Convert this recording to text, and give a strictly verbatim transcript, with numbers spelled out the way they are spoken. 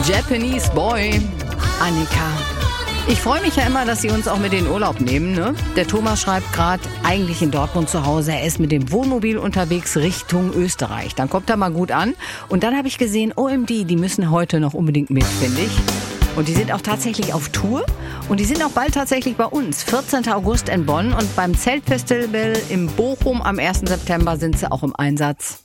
Japanese Boy, Annika. Ich freue mich ja immer, dass Sie uns auch mit in den Urlaub nehmen. Ne? Der Thomas schreibt gerade, eigentlich in Dortmund zu Hause. Er ist mit dem Wohnmobil unterwegs Richtung Österreich. Dann kommt er mal gut an. Und dann habe ich gesehen, O M D, die müssen heute noch unbedingt mit, finde ich. Und die sind auch tatsächlich auf Tour. Und die sind auch bald tatsächlich bei uns. vierzehnten August in Bonn. Und beim Zeltfestival in Bochum am ersten September sind sie auch im Einsatz.